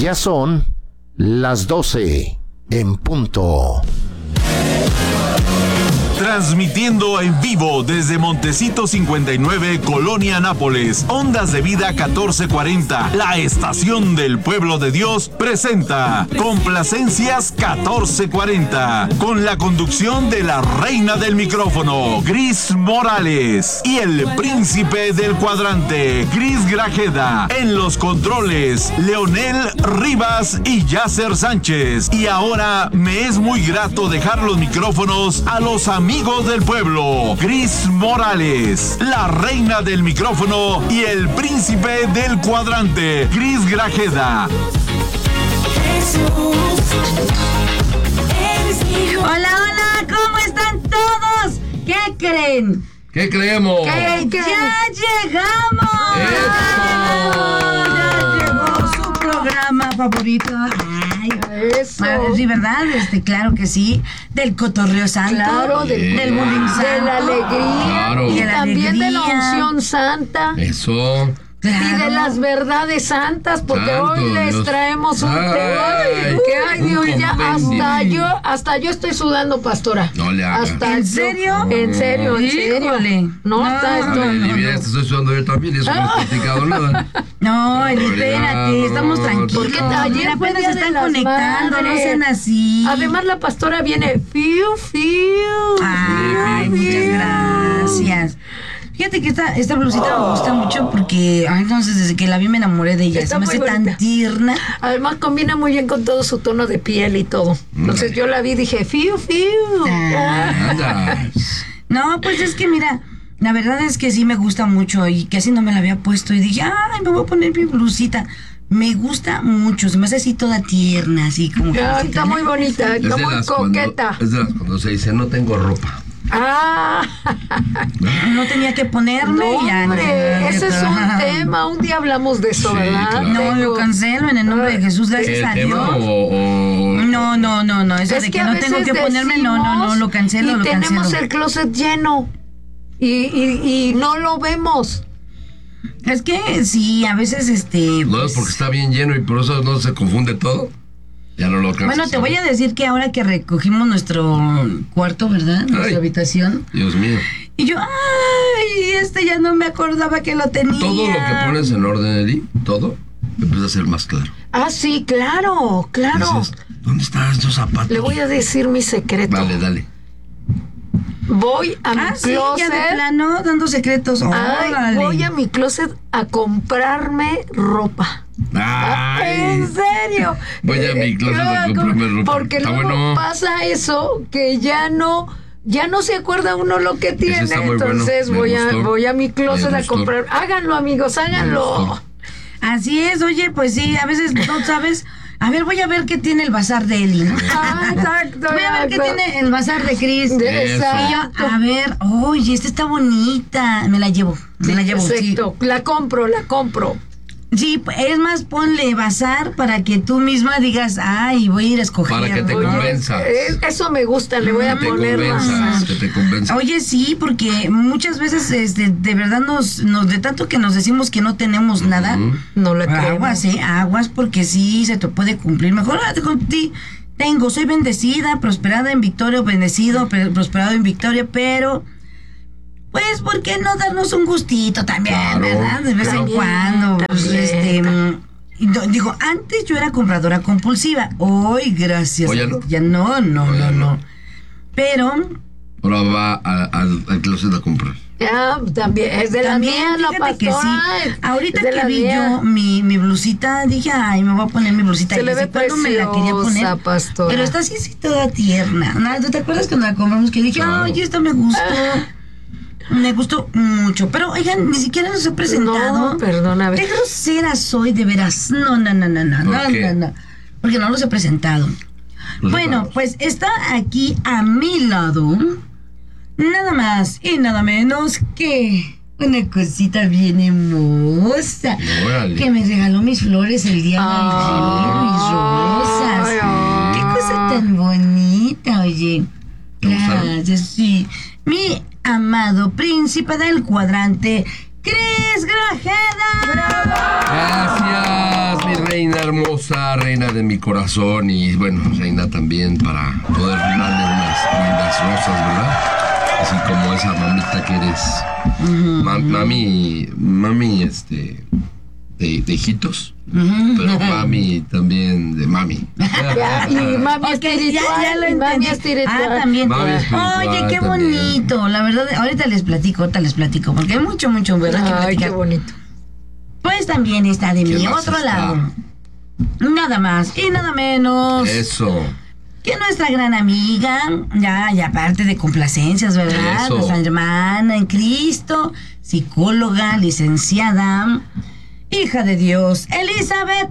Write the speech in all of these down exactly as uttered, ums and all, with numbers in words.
Ya son las doce en punto. Transmitiendo en vivo desde Montecito cincuenta y nueve, Colonia Nápoles, Ondas de Vida catorce cuarenta, la estación del pueblo de Dios, presenta Complacencias catorce cuarenta, con la conducción de la reina del micrófono, Gris Morales, y el príncipe del cuadrante, Gris Grajeda. En los controles, Leonel Rivas y Yasser Sánchez. Y ahora me es muy grato dejar los micrófonos a los amigos Amigos del pueblo, Gris Morales, la reina del micrófono y el príncipe del cuadrante, Gris Grajeda. Hola, hola, ¿cómo están todos? ¿Qué creen? ¿Qué creemos? ¡Que ya llegamos! ¡Eso! Ya llegó su programa favorito. Ay, eso. Sí, ¿verdad? Este, claro que sí. Del cotorreo santo. Claro, del, del bullying santo. De la alegría. Claro. Y de la también alegría. de la unción santa. Eso. Claro. Y de las verdades santas, porque Santo hoy les Dios. traemos un Ay, tema que ay un Dios, ya compendio. hasta yo, hasta yo estoy sudando, pastora. No le hagas. Hasta ¿En yo- serio? En serio, en serio. Híjole. No, No, está esto. Ay, y mira, estoy sudando yo también y eso no he platicado nada. No, espérate, no, estamos tranquilos. Porque ayer fue apenas Día se de están las conectando, no Madres. sean así. Además la pastora viene fiu fiu. Ay, fiu, muchas fiu. gracias. Fíjate que esta, esta blusita me gusta mucho porque ay, entonces desde que la vi me enamoré de ella. Está Se me muy hace tan bonita. tierna. Además combina muy bien con todo su tono de piel y todo. Entonces yo la vi y dije, fiu, fiu. Ah. Anda. No, pues es que mira, la verdad es que sí me gusta mucho y casi no me la había puesto y dije, ay, me voy a poner mi blusita. Me gusta mucho, se me hace así toda tierna, así como que Ay, está muy bonita, Es está de muy las coqueta. cuando, es de las cuando se dice no tengo ropa. Ah, no tenía que ponerme no, y ya. hombre, ese es un tema. Un día hablamos de eso, Sí, ¿verdad? claro. No, Tengo- lo cancelo en el nombre de Jesús, gracias ¿El a tema Dios. o, o- No, no, no, no, eso Es de que, que a no tengo veces que ponerme, no, no, no, decimos lo cancelo, y lo tenemos cancelo. el closet lleno y, y, y no lo vemos. Es que sí, a veces este... No pues, es porque está bien lleno y por eso no se confunde todo. Ya no lo alcanzas. bueno, te voy a decir que ahora que recogimos nuestro cuarto, ¿verdad? Nuestra Ay. habitación. Dios mío. Y yo, ay, este ya no me acordaba que lo tenía. Todo lo que pones en orden, Eri, todo, empieza a ser más claro. Ah, sí, claro, claro. Dices, ¿dónde están estos zapatos? Le voy a decir mi secreto. Vale, dale. Voy a mi Ah, sí, ya de closet. plano, dando secretos. Ay, Órale. voy a mi closet a comprarme ropa. Ay. ¿En serio? Voy a mi closet a Eh, comprarme ropa. Porque Está luego bueno. pasa eso que ya no, ya no se acuerda uno lo que tiene. está muy bueno, Entonces me voy a, gustó, voy a mi closet me a gustó. comprar. Háganlo, amigos, Me háganlo. gustó. Así es, oye, pues sí, a veces no sabes. A ver, voy a ver qué tiene el bazar de Eli, ¿no? Ah, exacto. Voy a ver qué exacto. tiene el bazar de Chris. De- Y yo, Exacto. a ver, oye, esta está bonita. Me la llevo, me la llevo. Sí. Exacto. La compro, la compro. Sí, es más, ponle bazar para que tú misma digas, ay, voy a ir a escoger. Para que te Oye, convenzas. Eh, Eso me gusta, le voy a Que te poner convenzas, más. que te convenzas. Oye, sí, porque muchas veces este, de verdad nos, nos, de tanto que nos decimos que no tenemos nada, Ujú. No le creo. aguas, eh, aguas, porque sí se te puede cumplir. Mejor ah, con ti, tengo, soy bendecida, prosperada en victoria, bendecido, pe- prosperado en victoria, pero pues, ¿por qué no darnos un gustito también, Claro, verdad? De vez en también, cuando. Pues, también. este, mm, y no- digo, antes yo era compradora compulsiva. Hoy, gracias. Hoy ya a- no. Ya no, no, Hoy ya no, no. no. Pero Ahora va a- al, al closet a comprar. Ah, también, es de la también, mía, la fíjate que pastora. sí. es- Ahorita es de que la vi mía. yo mi, mi blusita, dije, ay, me voy a poner mi blusita. Se Y le desde ve cuando me la quería poner. preciosa, pastora. Pero está así, así toda tierna. ¿No? ¿Te acuerdas cuando la compramos que dije, Claro. ay, esta me gustó? Me gustó mucho. Pero, oigan, ni siquiera nos he presentado. No, perdona, a ver. Qué grosera soy, de veras. No, no, no, no, no, ¿Por no, qué? no, no. Porque no los he presentado. Los Bueno, separados. pues está aquí a mi lado nada más y nada menos que una cosita bien hermosa Órale. que me regaló mis flores el día de Ay, ayer, mis rosas. ay. Qué cosa tan bonita, oye. ¿Te gustaron? Gracias, sí. Mi amado príncipe del cuadrante, Cris Grajeda. Gracias, mi reina. hermosa, reina de mi corazón y bueno, reina también para poder darle unas lindas rosas, ¿verdad? Así como esa mamita que eres. Uh-huh, Ma- mami, mami, este, de, de hijitos. Uh-huh. Pero mami también de mami. Ya, y mami Okay, espiritual, ya, ya lo y mami entendí. espiritual. Ah, también. Mami espiritual Oye, qué también. bonito. La verdad, ahorita les platico, ahorita les platico, porque hay mucho, mucho, ¿verdad? que Ay, platicar. qué bonito. Pues también está de ¿Qué mi más otro está? lado. Nada más y nada menos Eso. que nuestra gran amiga, ya, y aparte de complacencias, ¿verdad? Eso. Nuestra hermana en Cristo, psicóloga, licenciada, hija de Dios, Elizabeth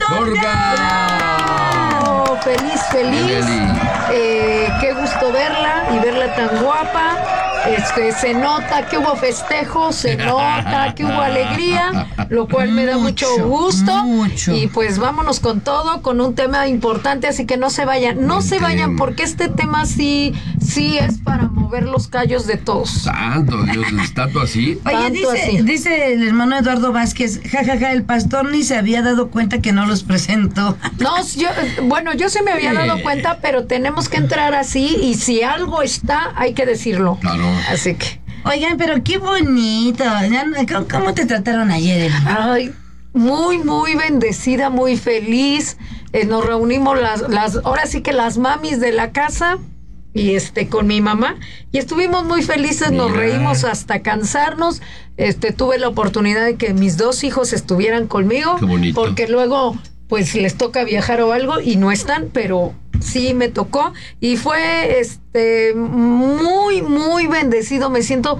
Astorga. Oh, feliz, feliz. Eli. Eh, qué gusto verla y verla tan guapa. Este, se nota que hubo festejo, se nota que hubo alegría, lo cual me da mucho, Mucho, gusto. mucho. Y pues vámonos con todo, con un tema importante, así que no se vayan, no Buen se vayan, tema. porque este tema sí, sí es para mover los callos de todos. Tanto, Dios, es tanto así. Oye, Tanto dice, así. dice el hermano Eduardo Vázquez, jajaja, ja, ja, el pastor ni se había dado cuenta que no los presentó. No, yo, bueno, yo se me había dado cuenta, pero tenemos que entrar así y si algo está, hay que decirlo. Claro. Así que, Oigan, pero qué bonito. Ya no- ¿Cómo, cómo te trataron ayer, Eli? ay, muy, muy bendecida, muy feliz. Eh, nos reunimos las, las, ahora sí que las mamis de la casa y este con mi mamá y estuvimos muy felices, nos Mira. reímos hasta cansarnos. Este, tuve la oportunidad de que mis dos hijos estuvieran conmigo, Qué bonito. porque luego pues les toca viajar o algo y no están, pero sí me tocó y fue este muy muy bendecido. Me siento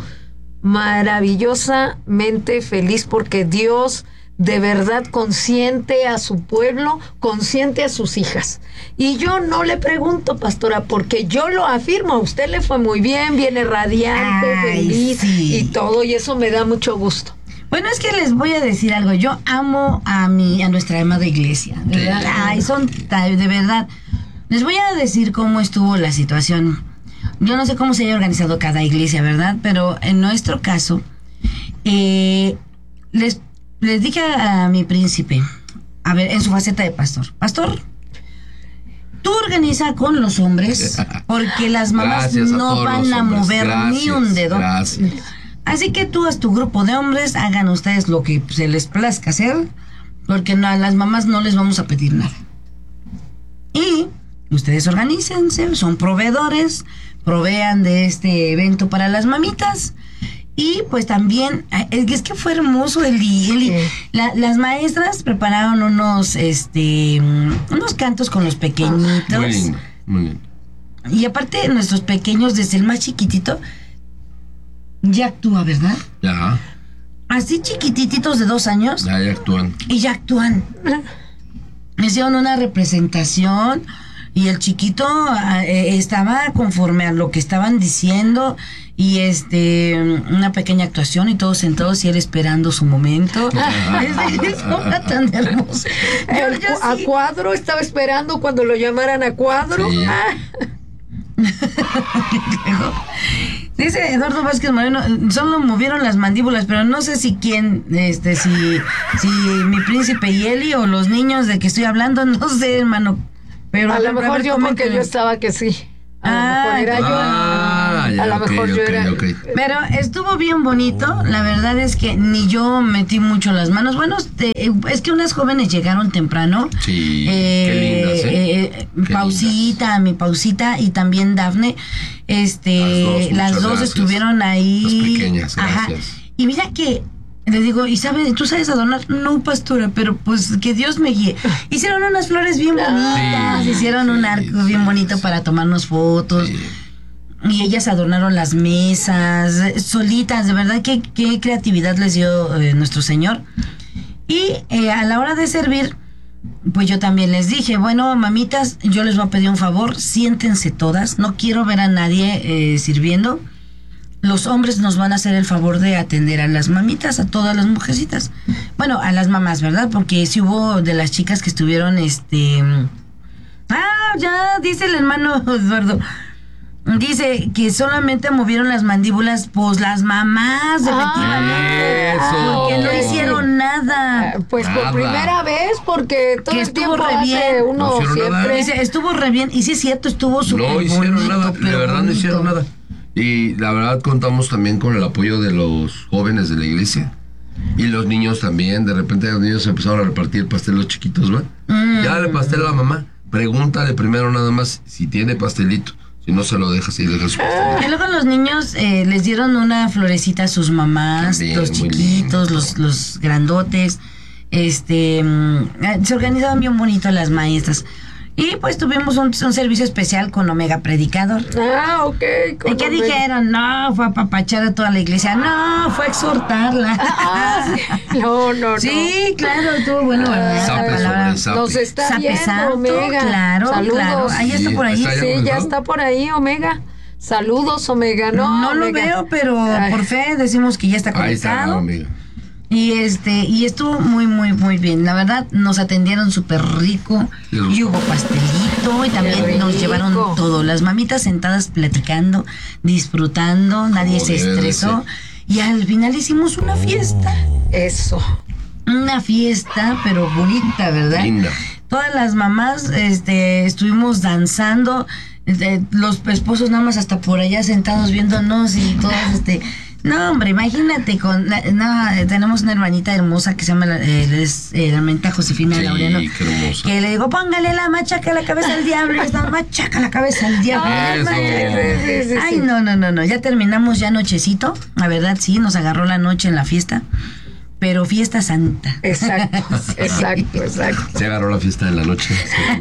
maravillosamente feliz porque Dios de verdad consiente a su pueblo, consiente a sus hijas. Y yo no le pregunto, pastora, porque yo lo afirmo, a usted le fue muy bien, viene radiante, Ay, feliz sí. y todo, y eso me da mucho gusto. Bueno, es que les voy a decir algo. Yo amo a mi, a nuestra amada iglesia. ¿Verdad? Sí. Ay, son ta- de verdad. Les voy a decir cómo estuvo la situación. Yo no sé cómo se haya organizado cada iglesia, ¿verdad? Pero en nuestro caso, eh, les, les dije a, a mi príncipe, a ver, en su faceta de pastor, pastor, tú organiza con los hombres, porque las mamás Gracias a no todos van los a hombres. mover Gracias, ni un dedo. Gracias. Así que tú haz tu grupo de hombres, hagan ustedes lo que se les plazca hacer, porque no, a las mamás no les vamos a pedir nada. Y ustedes organícense, son proveedores, provean de este evento para las mamitas. Y pues también, es que fue hermoso el día. Sí. La, las maestras prepararon unos, este, unos cantos con los pequeñitos. Muy lindo, muy lindo. Y aparte, nuestros pequeños, desde el más chiquitito, ya actúa, ¿verdad? Ya, Así chiquitititos de dos años ya, ya actúan. y ya actúan. Hicieron una representación y el chiquito eh, estaba conforme a lo que estaban diciendo y este una pequeña actuación y todos sentados y él esperando su momento. Es, es una tan hermosa. Yo, El yo cu- a sí. Cuadro estaba esperando cuando lo llamaran a Cuadro. Sí. Ah, Dice Eduardo Vázquez Moreno, solo movieron las mandíbulas, pero no sé si quién, este, si, si mi príncipe y Eli o los niños de que estoy hablando, no sé, hermano. Pero a lo ver, mejor ver, yo porque coméntenme. yo estaba que sí. A Ah, lo mejor era yo. Ah, ya, a lo ok, mejor yo ok, era. ok. Pero estuvo bien bonito, la verdad es que ni yo metí mucho las manos. Bueno, este, es que unas jóvenes llegaron temprano. Sí, Eh, qué lindas, ¿eh? eh, Qué pausita, mi pausita y también Dafne. Este, Las dos, las muchas dos gracias. estuvieron ahí. Las pequeñas, Ajá. gracias. Y mira que le digo, ¿y sabes, tú sabes adornar? No, pastora, pero pues que Dios me guíe. Hicieron unas flores bien bonitas, Sí, hicieron un sí, arco sí, bien bonito sí. para tomarnos fotos. Sí. Y ellas adornaron las mesas, eh, solitas, de verdad, qué, qué creatividad les dio eh, nuestro Señor. Y eh, a la hora de servir, pues yo también les dije, bueno, mamitas, yo les voy a pedir un favor, siéntense todas, no quiero ver a nadie eh, sirviendo. Los hombres nos van a hacer el favor de atender a las mamitas, a todas las mujercitas. Bueno, a las mamás, ¿verdad? Porque si hubo de las chicas que estuvieron, este... Ah, ya, dice el hermano Eduardo. Dice que solamente movieron las mandíbulas, pues las mamás, efectivamente. Eso. Porque no hicieron nada. Pues Nada. por primera vez, porque todo Que el estuvo tiempo re hace bien. uno No hicieron siempre. nada. Dice, estuvo re bien. Y sí es cierto, estuvo súper No bonito. hicieron nada, de pero verdad no bonito. hicieron nada. Y la verdad contamos también con el apoyo de los jóvenes de la iglesia. Y los niños también. De repente los niños empezaron a repartir pastelos chiquitos, ¿va? Mm. Ya le pastel a la mamá. Pregúntale primero nada más si tiene pastelito. Si no se lo dejas y dejas su pastelito. Y luego los niños eh, les dieron una florecita a sus mamás, También, los muy chiquitos, lindo. los, los grandotes. Este, mm, se organizaban bien bonito las maestras. Y pues tuvimos un, un servicio especial con Omega Predicador. Ah, ok. ¿Y con qué Omega. dijeron? No, fue a apapachar a toda la iglesia. No, fue a exhortarla. Ah, sí. No, no, no. Sí, claro, estuvo bueno, ¿verdad? Zape La palabra. sobre zape. Nos está Zape viendo, Santo, Omega. claro, Saludos. claro. Ahí está Sí, por ahí. está ya Sí, ya comenzado. está por ahí, Omega. Saludos, Omega. No, No, lo Omega. veo, pero Ay. por fe decimos que ya está Ahí está, conectado. amiga. Y este, y estuvo muy, muy, muy bien. La verdad, nos atendieron súper rico. Les gustó. Y hubo pastelito. Y también Qué nos rico. llevaron todo. Las mamitas sentadas platicando, disfrutando, nadie Como se debe de estresó. Y al final hicimos una fiesta. Eso. Una fiesta, pero bonita, ¿verdad? Linda. Todas las mamás, este, estuvimos danzando. Este, los esposos nada más hasta por allá sentados viéndonos y todos, este. No, hombre, imagínate, con no, tenemos una hermanita hermosa que se llama eh, es, eh, la hermanita Josefina Sí, Laureano, qué hermosa. que le digo, póngale la machaca a la cabeza al diablo, y está machaca la cabeza al diablo. Eso. Sí, sí, sí, Ay, sí. no, no, no, no, ya terminamos ya nochecito, la verdad sí, nos agarró la noche en la fiesta, pero fiesta santa. Exacto, exacto, exacto. Se agarró la fiesta de la noche.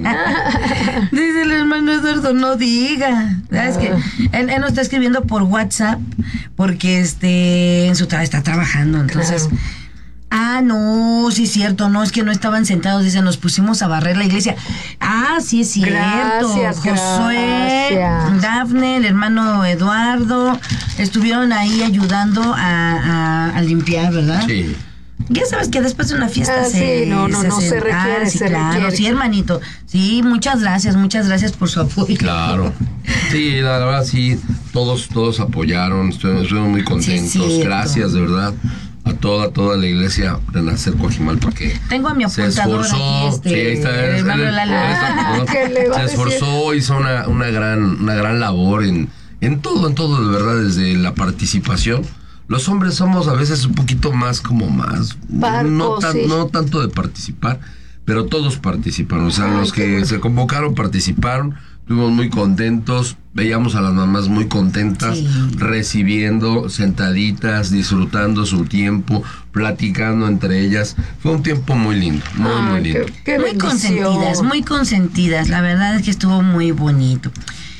Dice el hermano Eduardo, no diga. ¿Sabes qué? Él, él nos está escribiendo por WhatsApp porque este en su trabajo está trabajando, entonces. Claro. Ah, no, sí es cierto, no, es que no estaban sentados, dice, nos pusimos a barrer la iglesia. Ah, sí es cierto. Gracias, Josué, gracias. Dafne, el hermano Eduardo, estuvieron ahí ayudando a, a, a limpiar, ¿verdad? Sí. Ya sabes que después de una fiesta Ah, se... sí, no, no, no, hace- se requiere, Ah, sí, se claro, requiere. sí, hermanito. Sí, muchas gracias, muchas gracias por su apoyo. Claro. Sí, la verdad sí, todos, todos apoyaron, estuvimos, estuvimos muy contentos. Sí, es cierto. Gracias, de verdad, a toda, toda la iglesia de Nacer Coajimalpa que Tengo a mi se apuntador esforzó. aquí, este, Sí, ahí está, el es- hermano él- Lalo. él está, ¿no? ¿Qué le va a Se decir? esforzó, hizo una, una gran, una gran labor en, en todo, en todo, de verdad, desde la participación. Los hombres somos a veces un poquito más como más, Parcos, no, tan- sí. no tanto de participar, pero todos participaron. O sea, Ay, los qué que bueno. se convocaron participaron, estuvimos muy contentos, veíamos a las mamás muy contentas, Sí. recibiendo, sentaditas, disfrutando su tiempo, platicando entre ellas. Fue un tiempo muy lindo, muy, Ay, muy lindo. qué, qué Muy bendición. consentidas, muy consentidas. La verdad es que estuvo muy bonito.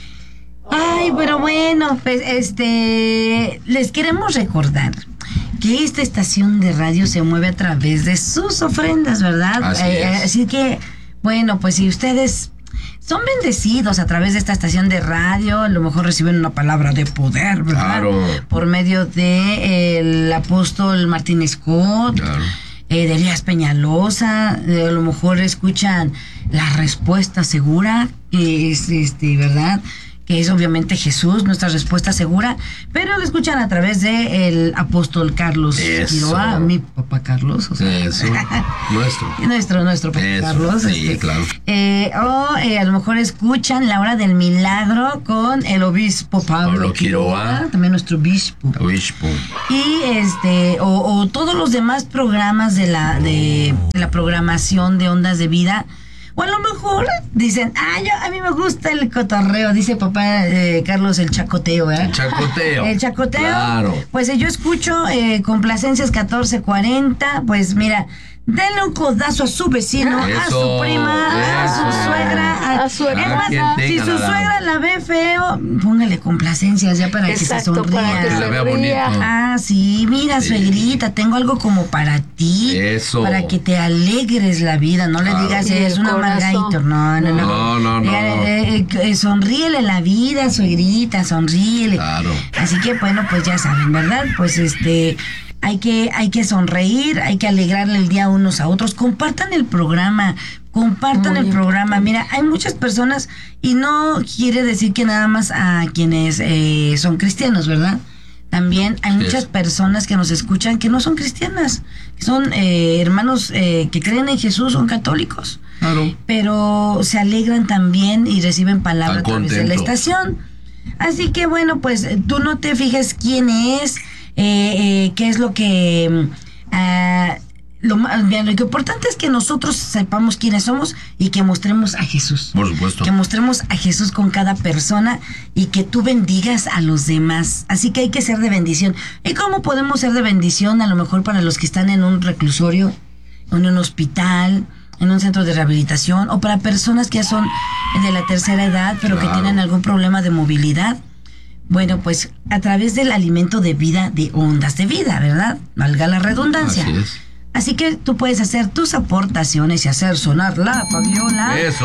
Ay, pero bueno, pues este, les queremos recordar que esta estación de radio se mueve a través de sus ofrendas, ¿verdad? Así Eh, es. así que, bueno, pues si ustedes son bendecidos a través de esta estación de radio, a lo mejor reciben una palabra de poder, ¿verdad? Claro. Por medio de el apóstol Martín Scott. Claro. eh, de Elías Peñalosa, eh, a lo mejor escuchan la respuesta segura, que es este, ¿verdad? Que es obviamente Jesús, nuestra respuesta segura, pero lo escuchan a través de el apóstol Carlos Eso. Quiroa, mi papá Carlos, o sea, Eso, nuestro. nuestro, nuestro papá Eso, Carlos. sí, este, claro. eh, o eh, a lo mejor escuchan la hora del milagro con el obispo Pablo, Pablo Quiroa, Quiroa. también nuestro obispo. Obispo. Y este, o, o todos los demás programas de la, de, de la programación de Ondas de Vida. O a lo mejor dicen, ah, yo, a mí me gusta el cotorreo, dice papá eh, Carlos, el chacoteo, ¿eh? El chacoteo. El chacoteo. Claro. Pues eh, yo escucho eh, Complacencias catorce cuarenta, pues mira, denle un codazo a su vecino, a Eso, su prima, a eso. su suegra, A su Es hermana. más, quien si tenga su la lana. suegra la ve feo, póngale complacencias ya para que se Exacto, sonría. para que Que se la vea ría. bonito. Ah, sí, mira, Sí. suegrita, tengo algo como para ti. Eso. Para que te alegres la vida, no le Claro. digas, Y es el una corazón. margarita. No, no, no. No, no, no. Eh, eh, eh, sonríele la vida, suegrita, sonríele. Claro. Así que, bueno, pues ya saben, ¿verdad? Pues este, hay que, hay que sonreír, hay que alegrarle el día unos a otros. Compartan el programa, compartan Muy el programa. Mira, hay muchas personas, y no quiere decir que nada más a quienes eh, son cristianos, ¿verdad? También hay muchas personas que nos escuchan que no son cristianas, que son eh, hermanos eh, que creen en Jesús, son católicos. Claro. Pero se alegran también y reciben palabra a través de la estación. Así que bueno, pues tú no te fijes quién es, eh, eh, qué es lo que... Uh, Lo, bien, lo importante es que nosotros sepamos quiénes somos y que mostremos a Jesús. Por supuesto. Que mostremos a Jesús con cada persona y que tú bendigas a los demás. Así que hay que ser de bendición. ¿Y cómo podemos ser de bendición? A lo mejor para los que están en un reclusorio, en un hospital, en un centro de rehabilitación, o para personas que ya son de la tercera edad, pero claro, que tienen algún problema de movilidad. Bueno, pues a través del alimento de vida, de ondas de vida, ¿verdad? Valga la redundancia. Así es. Así que tú puedes hacer tus aportaciones y hacer sonar la Fabiola. ¡Eso!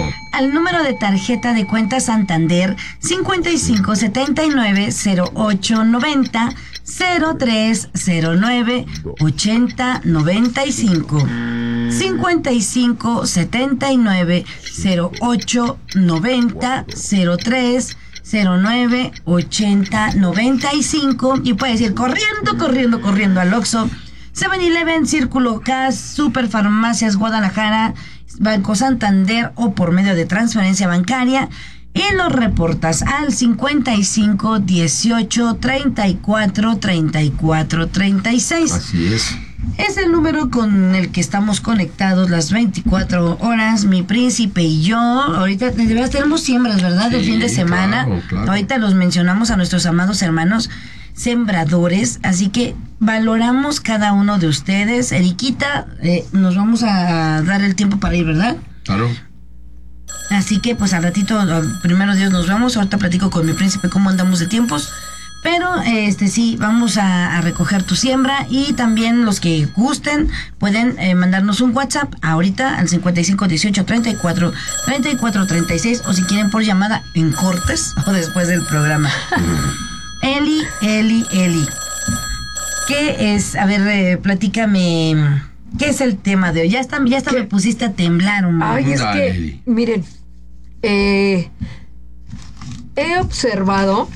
Al número de tarjeta de cuenta Santander cincuenta y cinco setenta y nueve cero ocho noventa cero tres cero nueve ochenta noventa y cinco. cincuenta y cinco setenta y nueve cero ocho noventa cero tres cero nueve ochenta noventa y cinco. Y puedes ir corriendo, corriendo, corriendo al Oxxo, seven eleven, Círculo K, Superfarmacias Guadalajara, Banco Santander o por medio de transferencia bancaria y los reportas al cincuenta y cinco dieciocho treinta y cuatro treinta y cuatro treinta y seis. Así es. Es el número con el que estamos conectados las veinticuatro horas, mi príncipe y yo. Ahorita de verdad tenemos siembras, ¿verdad? De Sí, fin de semana. claro, claro. Ahorita los mencionamos a nuestros amados hermanos sembradores, así que valoramos cada uno de ustedes. Eriquita, eh, nos vamos a dar el tiempo para ir, ¿verdad? Claro. Así que pues al ratito, primero Dios, nos vamos. Ahorita platico con mi príncipe cómo andamos de tiempos. Pero este sí, vamos a, a recoger tu siembra, y también los que gusten pueden eh, mandarnos un WhatsApp ahorita al cincuenta y cinco dieciocho treinta y cuatro treinta y cuatro treinta y seis, o si quieren por llamada en cortes o después del programa. Eli, Eli, Eli. ¿Qué es? A ver, eh, platícame. ¿Qué es el tema de hoy? Ya está, ya está me pusiste a temblar, hombre. Ay, es Dale, que, Eli. miren, eh, he observado,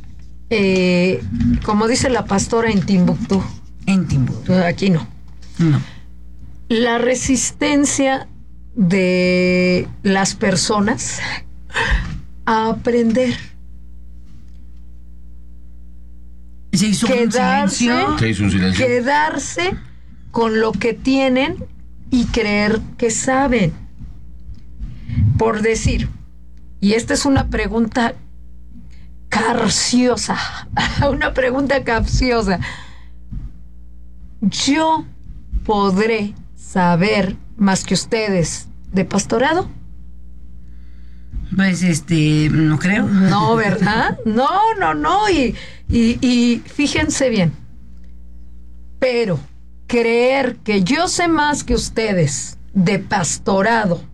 eh, como dice la pastora en Timbuktu, En Timbuktu. aquí no, No. la resistencia de las personas a aprender. Se hizo un Quedarse, silencio. Se hizo un silencio. quedarse con lo que tienen y creer que saben. Por decir, y esta es una pregunta capciosa, una pregunta capciosa. ¿Yo podré saber más que ustedes de pastorado? Pues este, no creo. No, ¿verdad? No, no, no. Y, y, y fíjense bien. Pero creer que yo sé más que ustedes de pastorado,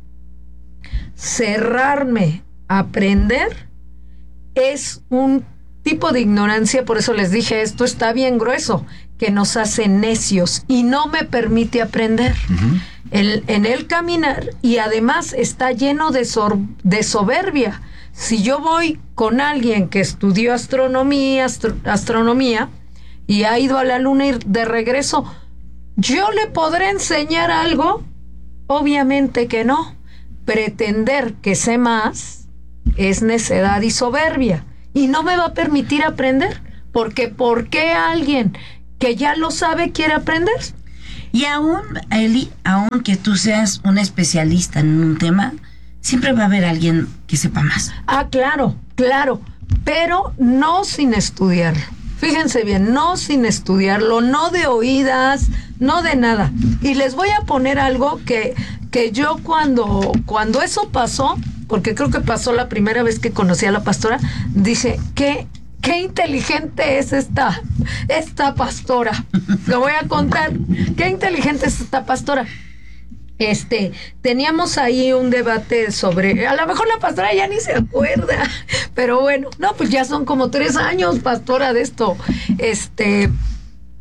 cerrarme a aprender, es un tipo de ignorancia. Por eso les dije, esto está bien grueso, que nos hace necios y no me permite aprender. Uh-huh. El, en el caminar, y además está lleno de, sor, de soberbia. Si yo voy con alguien que estudió astronomía, astro, astronomía y ha ido a la luna y de regreso, ¿yo le podré enseñar algo? Obviamente que no. Pretender que sé más es necedad y soberbia, y no me va a permitir aprender, porque ¿por qué alguien que ya lo sabe quiere aprender? Y aún, Eli, aun que tú seas una especialista en un tema, siempre va a haber alguien que sepa más. Ah, claro, claro, pero no sin estudiarlo. Fíjense bien, no sin estudiarlo, no de oídas, no de nada. Y les voy a poner algo que, que yo cuando, cuando eso pasó, porque creo que pasó la primera vez que conocí a la pastora, dije, ¿qué? Qué inteligente es esta, esta pastora. Lo voy a contar. Qué inteligente es esta pastora. Este, teníamos ahí un debate sobre, a lo mejor la pastora ya ni se acuerda, pero bueno, no, pues ya son como tres años, pastora, de esto. Este,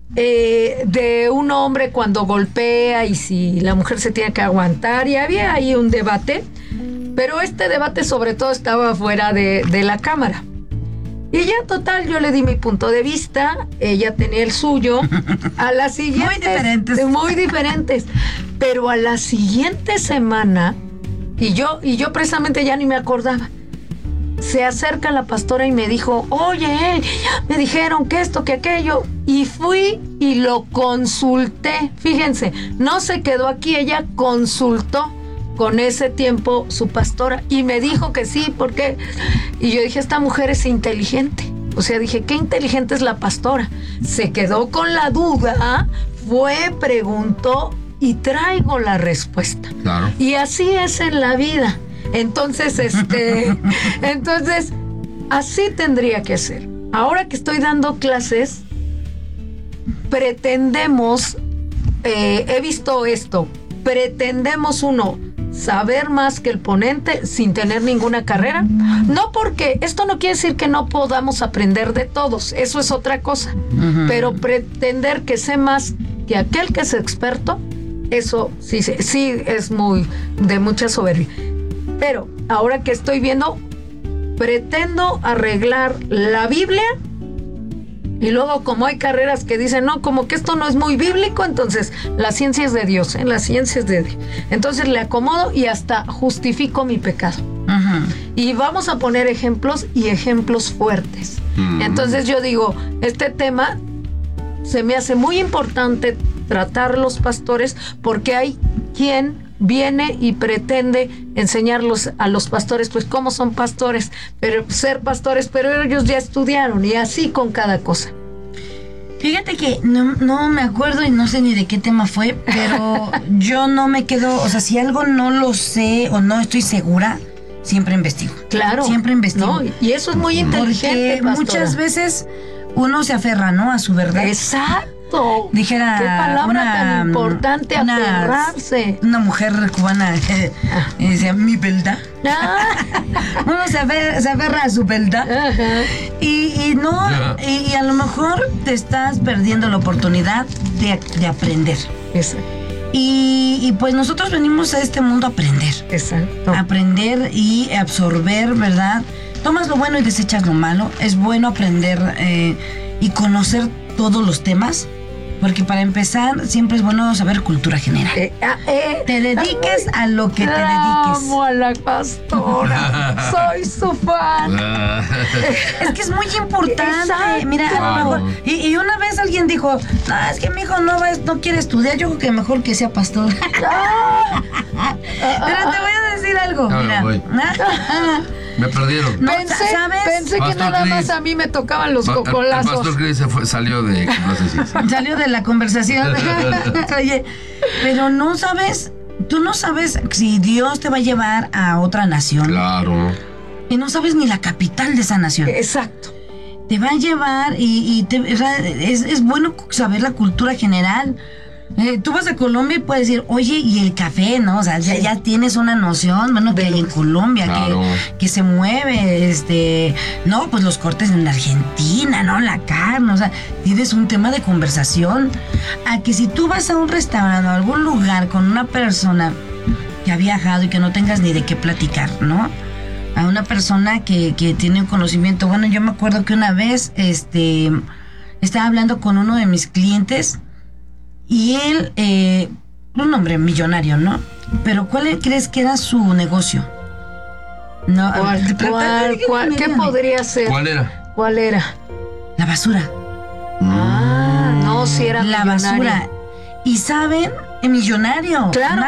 eh, de un hombre cuando golpea y si la mujer se tiene que aguantar, y había ahí un debate, pero este debate sobre todo estaba fuera de, de la cámara. Y ya total, yo le di mi punto de vista, ella tenía el suyo. A la siguiente, muy diferentes. Muy diferentes. Pero a la siguiente semana, y yo, y yo precisamente ya ni me acordaba, se acerca la pastora y me dijo, oye, me dijeron que esto, que aquello. Y fui y lo consulté. Fíjense, no se quedó aquí, ella consultó con ese tiempo su pastora y me dijo que sí, porque y yo dije, esta mujer es inteligente. O sea, dije, qué inteligente es la pastora. Se quedó con la duda, fue, preguntó y traigo la respuesta. Claro. Y así es en la vida. Entonces, este, entonces, así tendría que ser. Ahora que estoy dando clases, pretendemos, eh, he visto esto, pretendemos uno saber más que el ponente sin tener ninguna carrera. No, porque esto no quiere decir que no podamos aprender de todos, eso es otra cosa. Uh-huh. Pero pretender que sé más que aquel que es experto, eso sí, sí es muy de mucha soberbia. Pero ahora que estoy viendo, pretendo arreglar la Biblia. Y luego, como hay carreras que dicen, no, como que esto no es muy bíblico, entonces la ciencia es de Dios, ¿eh? La ciencia es de Dios. Entonces le acomodo y hasta justifico mi pecado. Uh-huh. Y vamos a poner ejemplos y ejemplos fuertes. Uh-huh. Entonces yo digo, este tema se me hace muy importante tratar los pastores, porque hay quien viene y pretende enseñarlos a los pastores, pues cómo son pastores, pero ser pastores, pero ellos ya estudiaron, y así con cada cosa. Fíjate que no, no me acuerdo y no sé ni de qué tema fue, pero yo no me quedo, o sea, si algo no lo sé o no estoy segura, siempre investigo. Claro. Siempre investigo. No, y eso es muy inteligente, porque muchas veces uno se aferra, ¿no?, a su verdad. Exacto. Dijera, qué palabra una, tan importante, una, aferrarse. Una mujer cubana eh, ah. eh, decía, mi verdad. Ah. Uno se aferra, se aferra a su verdad. Uh-huh. y, y no, uh-huh. y, y a lo mejor te estás perdiendo la oportunidad de, de aprender. Exacto. Y, y pues nosotros venimos a este mundo a aprender. Exacto. Aprender y absorber, ¿verdad? Tomas lo bueno y desechas lo malo. Es bueno aprender eh, y conocer todos los temas. Porque para empezar, siempre es bueno saber cultura general. Eh, eh, te dediques ay, a lo que te dediques. Amo a la pastora. Soy su fan. Es que es muy importante. Exacto. Mira, a lo mejor. Y, y una vez alguien dijo, no, es que mi hijo no, va, no quiere estudiar. Yo creo que mejor que sea pastor. Pero te voy a decir algo. No, mira. Me perdieron. No, pensé, ¿sabes? Pensé que nada Chris, más a mí me tocaban los cocolazos. El pastor Chris se fue, salió de Salió de la conversación. Oye, pero no sabes, tú no sabes si Dios te va a llevar a otra nación. Claro. Y no sabes ni la capital de esa nación. Exacto. Te va a llevar y, y te, es, es bueno saber la cultura general. Eh, tú vas a Colombia y puedes decir, oye, y el café, ¿no? O sea, sí. ya, ya tienes una noción, bueno, que hay en Colombia, claro. que, que se mueve, este, no, pues los cortes en Argentina, ¿no? La carne, o sea, tienes un tema de conversación. A que si tú vas a un restaurante o a algún lugar con una persona que ha viajado y que no tengas ni de qué platicar, ¿no? A una persona que, que tiene un conocimiento. Bueno, yo me acuerdo que una vez, este, estaba hablando con uno de mis clientes. Y él, eh, un hombre millonario, ¿no? Pero ¿cuál crees que era su negocio? No, ¿Cuál, cuál, cuál, ¿Qué podría ser? ¿Cuál era? ¿Cuál era? La basura. Ah, no, si era La millonario. basura. Y saben, millonario. Claro.